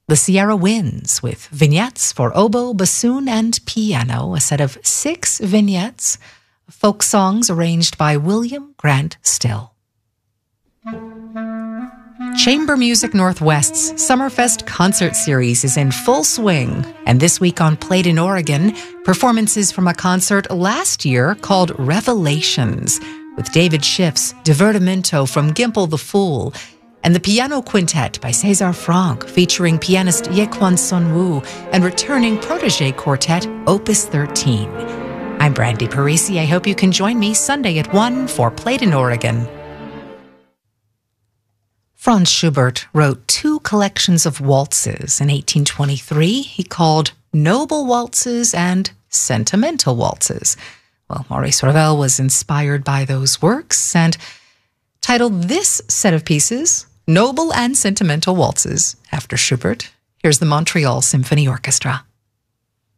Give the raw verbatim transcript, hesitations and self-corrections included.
The Sierra Winds with vignettes for oboe, bassoon, and piano, a set of six vignettes, folk songs arranged by William Grant Still. Chamber Music Northwest's Summerfest concert series is in full swing, and this week on Played in Oregon, performances from a concert last year called Revelations, with David Schiff's Divertimento from Gimple the Fool, and the Piano Quintet by César Franck, featuring pianist Yequan Sunwoo and returning protege quartet Opus thirteen. I'm Brandy Parisi. I hope you can join me Sunday at one for Played in Oregon. Franz Schubert wrote two collections of waltzes in eighteen twenty-three. He called Noble Waltzes and Sentimental Waltzes. Well, Maurice Ravel was inspired by those works and titled this set of pieces Noble and Sentimental Waltzes after Schubert. Here's the Montreal Symphony Orchestra.